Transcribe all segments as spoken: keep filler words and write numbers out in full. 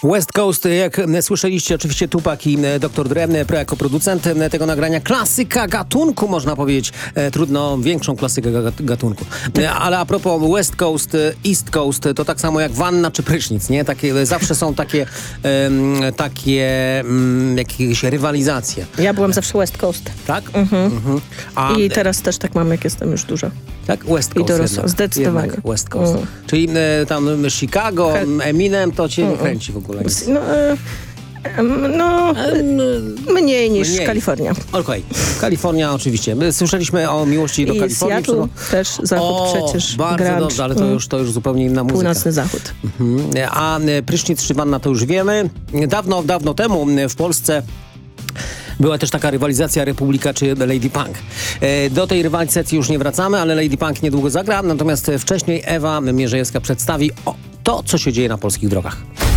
West Coast, jak słyszeliście, oczywiście Tupac i doktor Dre jako producent tego nagrania. Klasyka gatunku, można powiedzieć. Trudno większą klasykę gatunku. Ale a propos West Coast, East Coast, to tak samo jak wanna czy prysznic, nie? Takie, zawsze są takie, um, takie um, jakieś rywalizacje. Ja byłam zawsze West Coast. Tak? Mhm. Mhm. A, I teraz też tak mam, jak jestem już duża. Tak? West Coast. I dorosła, zdecydowanie. Jednak West Coast. Mm. Czyli e, tam Chicago, Eminem, to cię nie kręci w ogóle. Nic. No, e, no mniej niż mniej. Kalifornia. Okej, okay. Kalifornia oczywiście. My słyszeliśmy o miłości do I Kalifornii. Seattle no... też zachód o, przecież. Bardzo grunge. dobrze, ale to już, to już zupełnie inna muzyka. Północny zachód. Mhm. A prysznic czy wanna to już wiemy. Dawno, dawno temu w Polsce była też taka rywalizacja Republika czy Lady Punk. Do tej rywalizacji już nie wracamy, ale Lady Punk niedługo zagra, natomiast wcześniej Ewa Mierzejewska przedstawi o, to, co się dzieje na polskich drogach.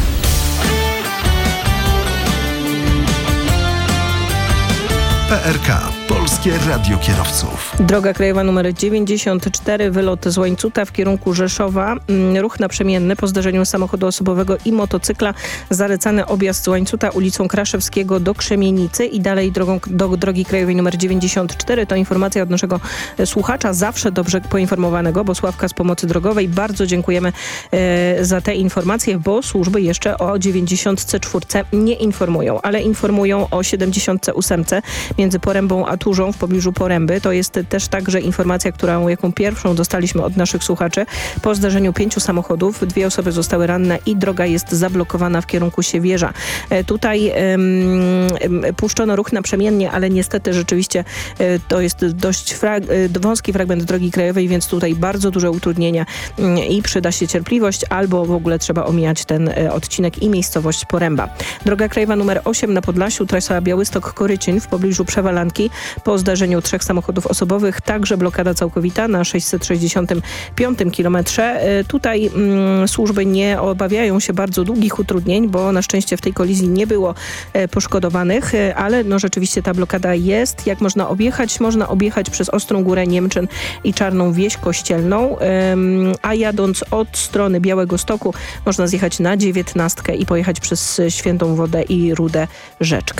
P R K. Polskie Radio Kierowców. Droga krajowa numer dziewięćdziesiąt cztery, wylot z Łańcuta w kierunku Rzeszowa. Ruch naprzemienny po zdarzeniu samochodu osobowego i motocykla. Zalecany objazd z Łańcuta ulicą Kraszewskiego do Krzemienicy i dalej drogą do drogi krajowej numer dziewięćdziesiąt cztery. To informacja od naszego słuchacza, zawsze dobrze poinformowanego, bo Sławka z Pomocy Drogowej. Bardzo dziękujemy e, za te informacje, bo służby jeszcze o dziewięćdziesiąt cztery nie informują, ale informują o siedemdziesiąt osiem między Porębą a Turzą w pobliżu Poręby. To jest też także informacja, którą jaką pierwszą dostaliśmy od naszych słuchaczy. Po zdarzeniu pięciu samochodów dwie osoby zostały ranne i droga jest zablokowana w kierunku Siewierza. E, tutaj e, puszczono ruch naprzemiennie, ale niestety rzeczywiście e, to jest dość frag- e, wąski fragment drogi krajowej, więc tutaj bardzo duże utrudnienia e, i przyda się cierpliwość, albo w ogóle trzeba omijać ten e, odcinek i miejscowość Poręba. Droga krajowa numer osiem na Podlasiu, trasa Białystok-Korycin w pobliżu Przewalanki. Po zdarzeniu trzech samochodów osobowych także blokada całkowita na sześćset sześćdziesiątym piątym kilometrze. E, tutaj mm, służby nie obawiają się bardzo długich utrudnień, bo na szczęście w tej kolizji nie było e, poszkodowanych, e, ale no rzeczywiście ta blokada jest. Jak można objechać? Można objechać przez Ostrą Górę, Niemczyn i Czarną Wieś Kościelną, e, a jadąc od strony Białegostoku można zjechać na dziewiętnastkę i pojechać przez Świętą Wodę i Rudę Rzeczkę.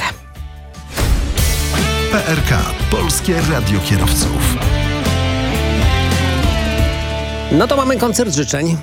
P R K. Polskie Radio Kierowców. No to mamy koncert życzeń.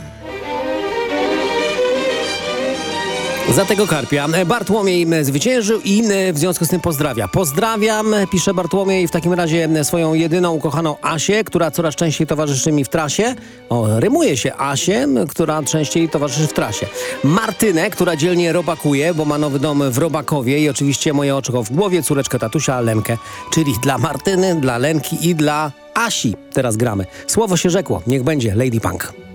Za tego karpia. Bartłomiej zwyciężył i w związku z tym pozdrawia. Pozdrawiam, pisze Bartłomiej, w takim razie swoją jedyną ukochaną Asię, która coraz częściej towarzyszy mi w trasie. O, rymuje się Asię, która częściej towarzyszy w trasie. Martynę, która dzielnie robakuje, bo ma nowy dom w Robakowie i oczywiście moje oczko w głowie, córeczkę tatusia, Lenkę. Czyli dla Martyny, dla Lenki i dla Asi teraz gramy. Słowo się rzekło, niech będzie Lady Punk.